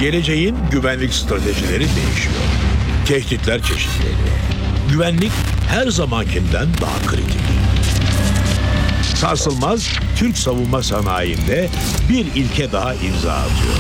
Geleceğin güvenlik stratejileri değişiyor. Tehditler çeşitleniyor. Güvenlik her zamankinden daha kritik. Sarsılmaz Türk savunma sanayinde bir ilke daha imza atıyor.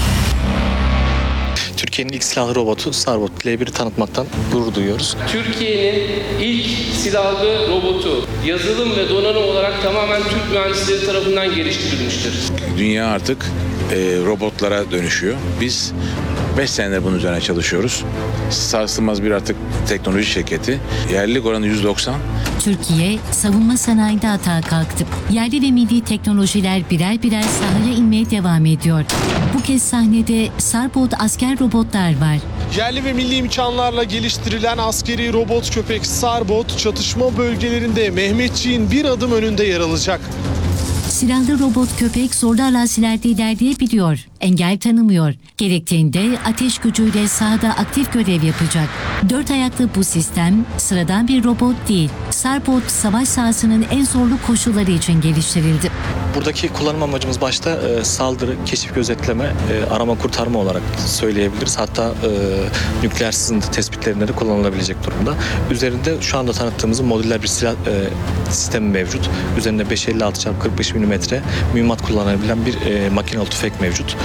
Türkiye'nin ilk silahlı robotu Sarbot L1'i tanıtmaktan gurur duyuyoruz. Türkiye'nin ilk silahlı robotu yazılım ve donanım olarak tamamen Türk mühendisleri tarafından geliştirilmiştir. Dünya artık robotlara dönüşüyor. Biz 5 senedir bunun üzerine çalışıyoruz. Sarsılmaz bir artık teknoloji şirketi. Yerlilik oranı %90. Türkiye, savunma sanayinde atağa kalktı. Yerli ve milli teknolojiler birer birer sahaya inmeye devam ediyor. Bu kez sahnede Sarbot asker robotlar var. Yerli ve milli imkanlarla geliştirilen askeri robot köpek Sarbot, çatışma bölgelerinde Mehmetçiğin bir adım önünde yer alacak. Silahlı robot köpek zorlu arazilerde ilerleyebiliyor, engel tanımıyor. Gerektiğinde ateş gücüyle sahada aktif görev yapacak. 4 ayaklı bu sistem sıradan bir robot değil. Sarbot, savaş sahasının en zorlu koşulları için geliştirildi. Buradaki kullanım amacımız başta saldırı, keşif, gözetleme, arama kurtarma olarak söyleyebiliriz. Hatta nükleer sızıntı tespitlerinde de kullanılabilecek durumda. Üzerinde şu anda tanıttığımız modüler bir silah sistemi mevcut. Üzerinde 5.56x45 mm mühimmat kullanabilen bir makinalı tüfek mevcut.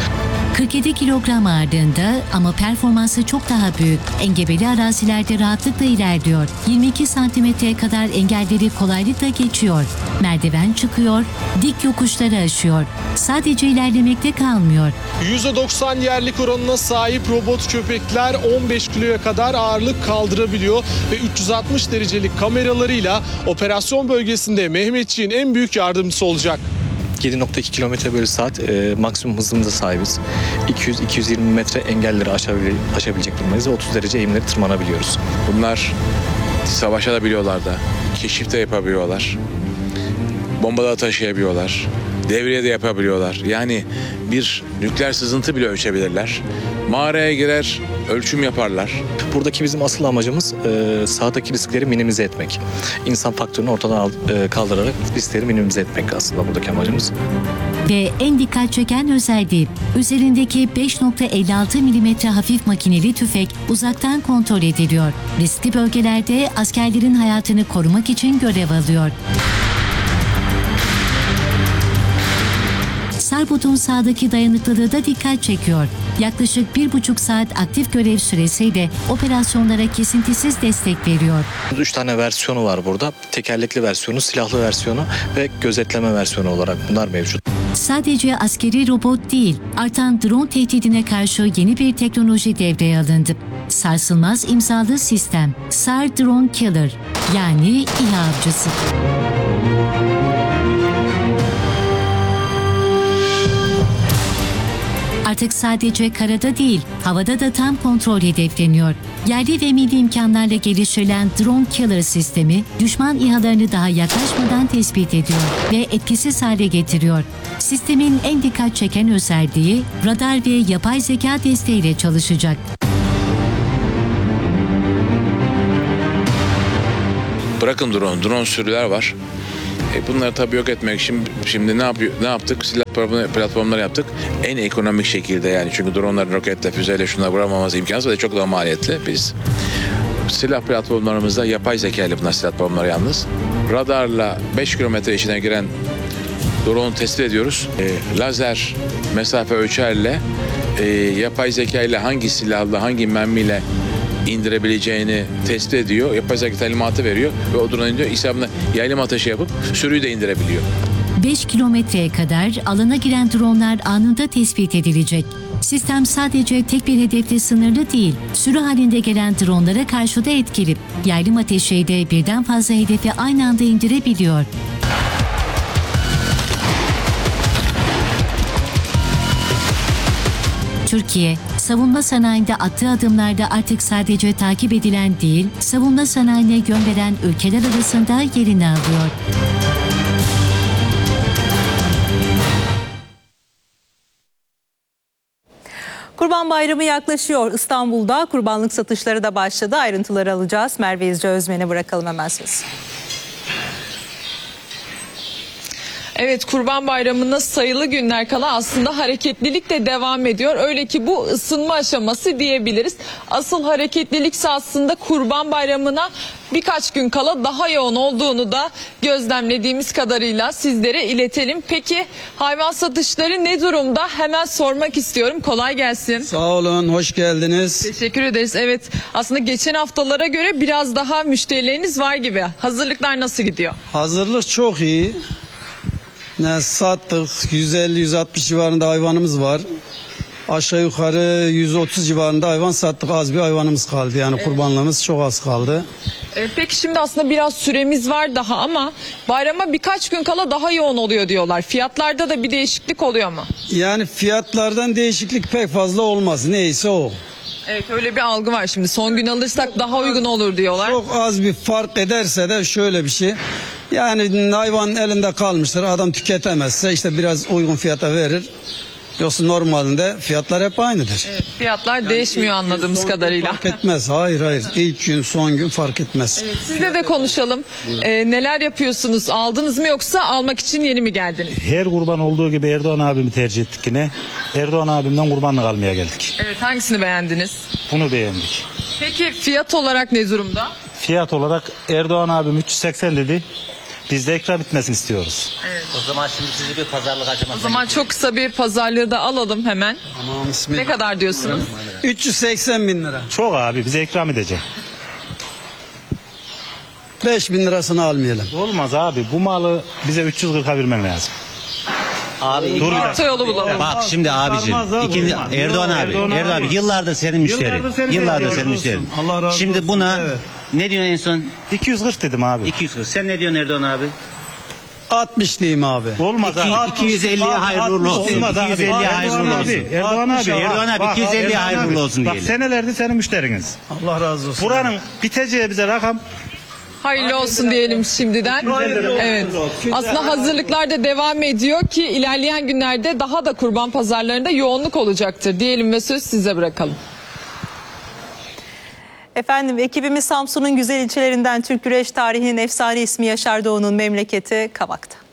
47 kilogram ağırlığında ama performansı çok daha büyük. Engebeli arazilerde rahatlıkla ilerliyor. 22 santimetreye kadar engelleri kolaylıkla geçiyor. Merdiven çıkıyor, dik yokuşları aşıyor. Sadece ilerlemekte kalmıyor. %90 yerlik oranına sahip robot köpekler 15 kiloya kadar ağırlık kaldırabiliyor ve 360 derecelik kameralarıyla operasyon bölgesinde Mehmetçiğin en büyük yardımcısı olacak. 7.2 km/saat maksimum hızımıza sahibiz. 200-220 metre engelleri aşabilecek durumdayız ve 30 derece eğimleri tırmanabiliyoruz. Bunlar savaşabiliyorlar da, keşif de yapabiliyorlar. Bombaları taşıyabiliyorlar. Devriye de yapabiliyorlar. Yani bir nükleer sızıntı bile ölçebilirler. Mağaraya girer, ölçüm yaparlar. Buradaki bizim asıl amacımız sahadaki riskleri minimize etmek. İnsan faktörünü ortadan kaldırarak riskleri minimize etmek aslında buradaki amacımız. Ve en dikkat çeken özelliği, üzerindeki 5.56 mm hafif makineli tüfek uzaktan kontrol ediliyor. Riskli bölgelerde askerlerin hayatını korumak için görev alıyor. Sarbot'un sahadaki dayanıklılığı da dikkat çekiyor. Yaklaşık 1,5 saat aktif görev süresiyle operasyonlara kesintisiz destek veriyor. 3 tane versiyonu var burada. Tekerlekli versiyonu, silahlı versiyonu ve gözetleme versiyonu olarak bunlar mevcut. Sadece askeri robot değil, artan drone tehdidine karşı yeni bir teknoloji devreye alındı. Sarsılmaz imzalı sistem, SAR Drone Killer, yani İHA avcısı. Artık sadece karada değil, havada da tam kontrol hedefleniyor. Yerli ve milli imkanlarla geliştirilen Drone Killer sistemi, düşman İHA'larını daha yaklaşmadan tespit ediyor ve etkisiz hale getiriyor. Sistemin en dikkat çeken özelliği, radar ve yapay zeka desteğiyle çalışacak. Bırakın drone sürüler var. Bunları tabii yok etmek için şimdi ne yaptık? Silah platformları yaptık. En ekonomik şekilde yani çünkü dronların roketle, füzeyle şunları vuramaması imkansız ve çok daha maliyetli. Biz silah platformlarımızda yapay zeka ile bunlar silah platformları yalnız. Radarla 5 kilometre içine giren drone tespit ediyoruz. Lazer mesafe ölçerle yapay zeka ile hangi silahla, hangi mermiyle indirebileceğini tespit ediyor. Yapay zeka talimatı veriyor ve o drone indiriyor. İsabına yaylım ateşi yapıp sürüyü de indirebiliyor. 5 kilometreye kadar alana giren dronlar anında tespit edilecek. Sistem sadece tek bir hedefle sınırlı değil, sürü halinde gelen dronlara karşı da etkili. Yaylım ateşiyle birden fazla hedefi aynı anda indirebiliyor. Türkiye, savunma sanayinde attığı adımlarda artık sadece takip edilen değil, savunma sanayine yön veren ülkeler arasında yerini alıyor. Kurban Bayramı yaklaşıyor. İstanbul'da kurbanlık satışları da başladı. Ayrıntıları alacağız. Merve İzci Özmen'e bırakalım hemen söz. Evet, Kurban Bayramı'na sayılı günler kala aslında hareketlilik de devam ediyor. Öyle ki bu ısınma aşaması diyebiliriz. Asıl hareketlililikse aslında Kurban Bayramı'na birkaç gün kala daha yoğun olduğunu da gözlemlediğimiz kadarıyla sizlere iletelim. Peki hayvan satışları ne durumda? Hemen sormak istiyorum. Kolay gelsin. Sağ olun, hoş geldiniz. Teşekkür ederiz. Evet, aslında geçen haftalara göre biraz daha müşterileriniz var gibi. Hazırlıklar nasıl gidiyor? Hazırlık çok iyi. Ne sattık, 150-160 civarında hayvanımız var. Aşağı yukarı 130 civarında hayvan sattık. Az bir hayvanımız kaldı. Yani kurbanlığımız çok az kaldı. Peki şimdi aslında biraz süremiz var daha ama bayrama birkaç gün kala daha yoğun oluyor diyorlar. Fiyatlarda da bir değişiklik oluyor mu? Yani fiyatlardan değişiklik pek fazla olmaz. Neyse o. Evet, öyle bir algı var şimdi. Son gün alırsak daha uygun olur diyorlar. Çok az bir fark ederse de şöyle bir şey. Yani hayvan elinde kalmıştır. Adam tüketemezse işte biraz uygun fiyata verir. Yoksa normalinde fiyatlar hep aynıdır. Evet, fiyatlar değişmiyor anladığımız kadarıyla. Fark etmez. Hayır. İlk gün son gün fark etmez. Sizle de konuşalım. Neler yapıyorsunuz? Aldınız mı yoksa almak için yeni mi geldiniz? Her kurban olduğu gibi Erdoğan abimi tercih ettik yine. Erdoğan abimden kurbanlık almaya geldik. Evet, hangisini beğendiniz? Bunu beğendik. Peki fiyat olarak ne durumda? Fiyat olarak Erdoğan abim 380 dedi. Biz de ikram etmesini istiyoruz. O zaman şimdi sizi bir pazarlık aşamasına. O zaman çok kısa bir pazarlığı da alalım hemen. Tamam, bismillah. Ne kadar diyorsunuz? 380 bin lira. Çok abi, bize ikram edecek. 5 bin lirasını almayalım. Olmaz abi, bu malı bize 340'a vermen lazım. Abi Dur Orta yolu bulalım. bak şimdi abicim. Olmaz abi, İkinci, olmaz. Erdoğan abi. Erdoğan Erdoğan abi. abi yıllardır senin müşterin. Yıllardır senin müşterin. Allah razı Şimdi olsun. buna Evet. ne diyorsun en son? 240 dedim abi. 240. Sen ne diyorsun Erdoğan abi? 60 diyeyim abi. Olmaz abi. 250'ye hayırlı uğurlu olsun. Olmaz abi. 250'ye hayırlı Erdoğan uğurlu abi. olsun. Erdoğan abi. Erdoğan abi, Bak, 250'ye Erdoğan hayırlı abi. olsun Bak diyelim. senelerdir senin müşteriniz. Allah razı olsun. Buranın biteceği bize rakam. Hayırlı olsun diyelim şimdiden. Evet. Aslında hazırlıklar da devam ediyor ki ilerleyen günlerde daha da kurban pazarlarında yoğunluk olacaktır diyelim ve söz size bırakalım. Efendim ekibimiz Samsun'un güzel ilçelerinden Türk güreş tarihinin efsane ismi Yaşar Doğu'nun memleketi Kavak'ta.